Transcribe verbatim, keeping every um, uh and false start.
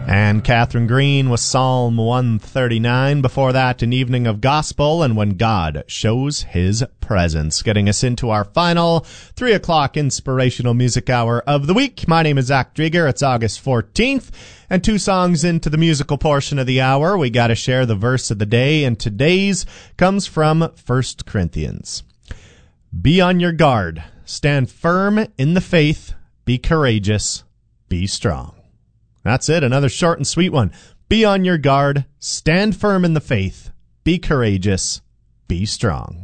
And Catherine Green with Psalm one thirty-nine. Before that, An Evening of Gospel and When God Shows His Presence. Getting us into our final three o'clock inspirational music hour of the week. My name is Zach Drieger. It's August fourteenth. And two songs into the musical portion of the hour, we got to share the verse of the day. And today's comes from First Corinthians. Be on your guard. Stand firm in the faith. Be courageous. Be strong. That's it, another short and sweet one. Be on your guard, stand firm in the faith, be courageous, be strong.